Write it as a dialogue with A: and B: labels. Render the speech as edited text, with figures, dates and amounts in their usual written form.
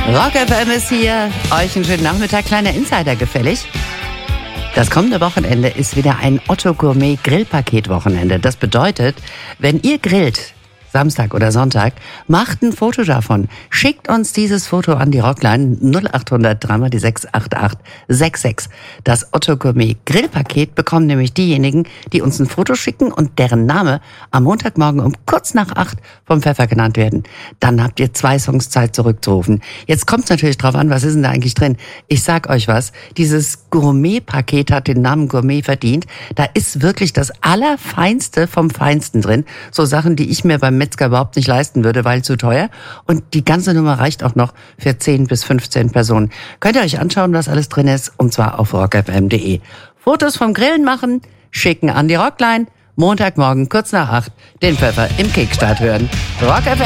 A: Rock FM ist hier. Euch einen schönen Nachmittag, kleiner Insider gefällig. Das kommende Wochenende ist wieder ein Otto Gourmet Grillpaket-Wochenende. Das bedeutet, wenn ihr grillt, Samstag oder Sonntag, macht ein Foto davon. Schickt uns dieses Foto an die Rockline 0800 3 die 68866. Das Otto Gourmet Grillpaket bekommen nämlich diejenigen, die uns ein Foto schicken und deren Name am Montagmorgen um kurz nach 8 vom Pfeffer genannt werden. Dann habt ihr 2 Songs Zeit zurückzurufen. Jetzt kommt es natürlich drauf an, was ist denn da eigentlich drin? Ich sag euch was, dieses Gourmet-Paket hat den Namen Gourmet verdient. Da ist wirklich das Allerfeinste vom Feinsten drin. So Sachen, die ich mir beim Metzger überhaupt nicht leisten würde, weil zu teuer. Und die ganze Nummer reicht auch noch für 10 bis 15 Personen. Könnt ihr euch anschauen, was alles drin ist, und zwar auf rockfm.de. Fotos vom Grillen machen, schicken an die Rockline, Montagmorgen kurz nach 8 den Pfeffer im Kickstart hören. Rock FM.